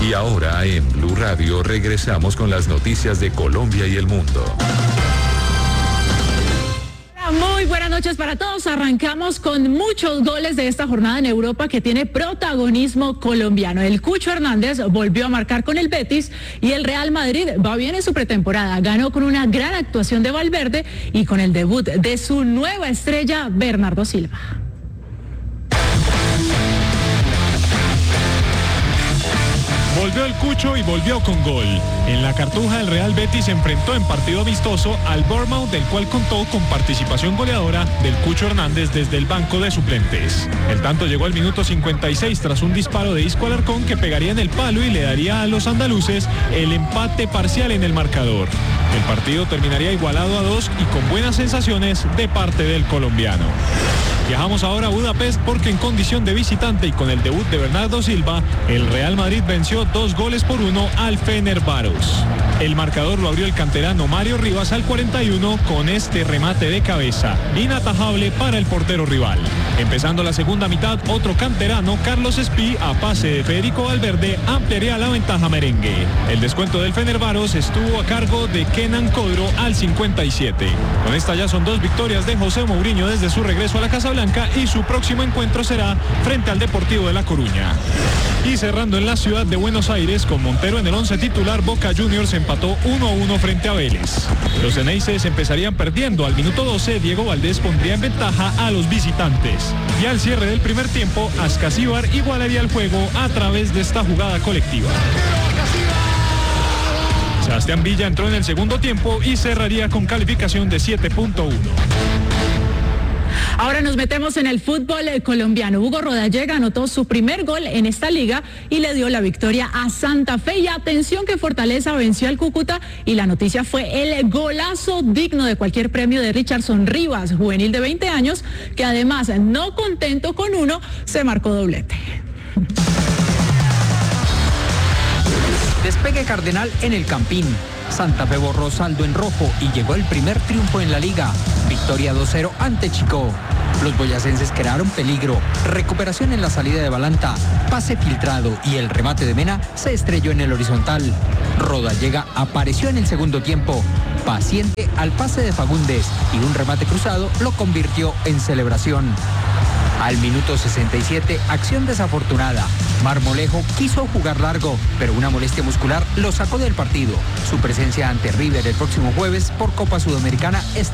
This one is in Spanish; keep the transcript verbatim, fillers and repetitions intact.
Y ahora en Blue Radio regresamos con las noticias de Colombia y el mundo. Muy buenas noches para todos. Arrancamos con muchos goles de esta jornada en Europa que tiene protagonismo colombiano. El Cucho Hernández volvió a marcar con el Betis y el Real Madrid va bien en su pretemporada. Ganó con una gran actuación de Valverde y con el debut de su nueva estrella, Bernardo Silva. Volvió el Cucho y volvió con gol. En la Cartuja, el Real Betis se enfrentó en partido amistoso al Bournemouth, del cual contó con participación goleadora del Cucho Hernández desde el banco de suplentes. El tanto llegó al minuto cincuenta y seis tras un disparo de Isco Alarcón que pegaría en el palo y le daría a los andaluces el empate parcial en el marcador. El partido terminaría igualado a dos y con buenas sensaciones de parte del colombiano. Viajamos ahora a Budapest porque en condición de visitante y con el debut de Bernardo Silva, el Real Madrid venció dos goles por uno al Fenerbahçe. El marcador lo abrió el canterano Mario Rivas al cuarenta y uno con este remate de cabeza, inatajable para el portero rival. Empezando la segunda mitad, otro canterano, Carlos Espí, a pase de Federico Valverde, ampliaría la ventaja merengue. El descuento del Fenerbahçe estuvo a cargo de Kenan Codro al cincuenta y siete. Con esta ya son dos victorias de José Mourinho desde su regreso a la Casa Blanca y su próximo encuentro será frente al Deportivo de La Coruña. Y cerrando en la ciudad de Buenos Aires, con Montero en el once titular, Boca Juniors empató uno a uno frente a Vélez. Los Ceneices empezarían perdiendo. Al minuto doce, Diego Valdés pondría en ventaja a los visitantes. Y al cierre del primer tiempo, Ascasíbar igualaría el juego a través de esta jugada colectiva. Sebastián Villa entró en el segundo tiempo y cerraría con calificación de siete punto uno. Ahora nos metemos en el fútbol colombiano. Hugo Rodallega anotó su primer gol en esta liga y le dio la victoria a Santa Fe. Y atención que Fortaleza venció al Cúcuta y la noticia fue el golazo digno de cualquier premio de Richardson Rivas, juvenil de veinte años, que además, no contento con uno, se marcó doblete. Despegue Cardenal en el Campín. Santa Fe borró saldo en rojo y llegó el primer triunfo en la liga. Victoria dos cero ante Chico. Los boyacenses crearon peligro. Recuperación en la salida de Balanta. Pase filtrado y el remate de Mena se estrelló en el horizontal. Rodallega apareció en el segundo tiempo. Paciente al pase de Fagundes y un remate cruzado lo convirtió en celebración. Al minuto sesenta y siete, acción desafortunada. Marmolejo quiso jugar largo, pero una molestia muscular lo sacó del partido. Su presencia ante River el próximo jueves por Copa Sudamericana es